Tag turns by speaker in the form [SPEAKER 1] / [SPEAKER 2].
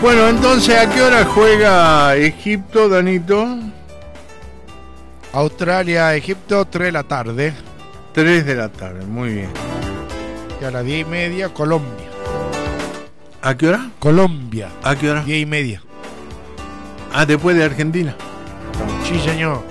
[SPEAKER 1] Bueno, entonces, ¿a qué hora juega Egipto, Danito?
[SPEAKER 2] Australia, Egipto, 3 de la tarde.
[SPEAKER 1] 3 de la tarde, muy bien.
[SPEAKER 2] Y a las 10:30, Colombia.
[SPEAKER 1] ¿A qué hora?
[SPEAKER 2] Colombia.
[SPEAKER 1] ¿A qué hora?
[SPEAKER 2] 10:30.
[SPEAKER 1] Ah, después de Argentina.
[SPEAKER 2] Sí, señor.